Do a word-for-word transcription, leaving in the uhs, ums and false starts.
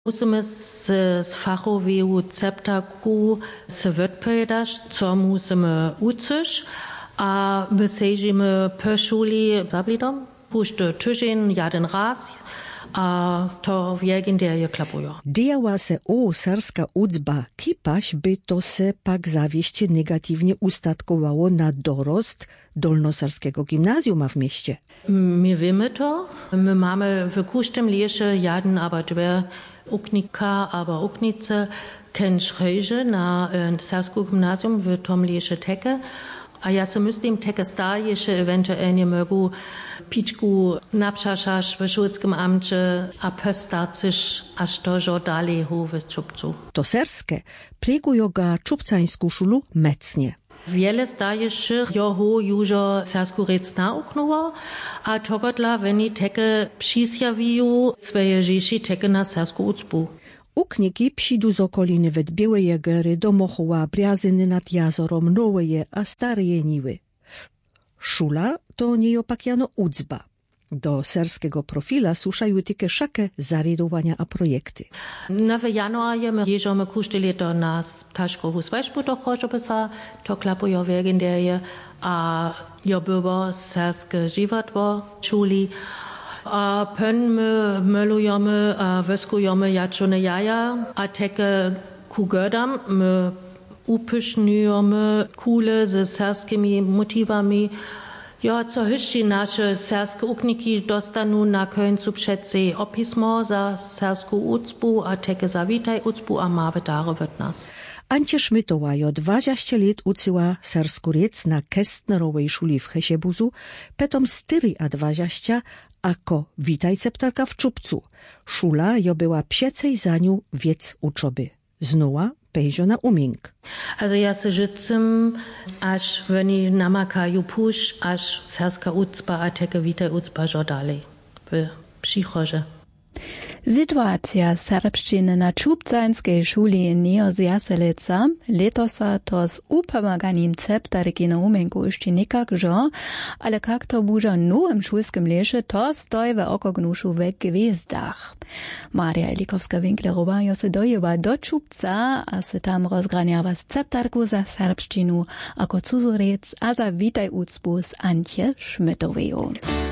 Musimy z, z fachowej ceptaku se wypowiadać, co musimy uczyć, a my siedzimy po szuli zablidom, puszczę tydzień, jeden raz, a to wiegendeje klapuje. Działa se o serska uczba, kipaś by to se pak zawieście negatywnie ustatkowało na dorost dolnoserskiego gimnazjuma w mieście. My wiemy to, my mamy w każdym lesie jeden albo dwie uknika albo uknice, kenschrejże na sersku gimnazjum w tom lesie teke, a ja se myślę, teke star jeszcze ewentualnie mogą piczku napszaszać w szulskim amcie, a postarczyć aż to dalej w Czubcu. To serskie plegują ga czubcańsku szulu mecnie. Wiele starszych joho już sersku rec nauknęło, a togodla weni teke przysjawiją swoje rzeczy teke na sersku ucpu. Ukniki przyjdą z okoliny wed Białej Jegery do Mochoła, Bryazyny nad Jazorom, Noweje a Stareje Niły. Szula to nieopakiano ucba. Do serskiego profila suszają tylko szakie zaridowania a projekty. Na w januarze my jeżdżamy każde lato na ptaszkową służbę do Chorzobysa, to klapują wiegendeje, a ja było serskie żywotwo czuli. A pen my malujemy, a wyskujemy jaczone jaja, a takie kugodam my upyszňujemy kule ze serskimi motywami. Ja, co jeszcze nasze serskie ukniki dostaną na końcu przece opismo za serską ucbu, a takie zawitaj ucbu, a mamy darować nas. Ancie Szmytowa jo dwadzieścia lat uczyła sersku rec na Kestnerowej szuli w Hesiebuzu, petom styry a dwadzieścia ako witaj ceptarka w Czubcu. Szula jo była piecej za nią wiec uczoby. Znowa pejżo na uming. Also ja se życzę, aż oni namakają pusz, aż serska ucba, a takie witaj ucba jo dalej w przychodze. Sytuacja serbszczyny na czubcańskiej szuli nie zjaselica, letosa to z upomaganím ceptarki na umenku jeszcze nikak żo, ale kak to buża nowym szulskim lesie, to stoi w okognuszu w gwizdach. Maria Elikowska-Winklerowa jo se dojeba do Czubca, a se tam rozgraniava z ceptarku za serbszczynu, ako cuzorec a za witaj ucbu z Antje Szmytowej.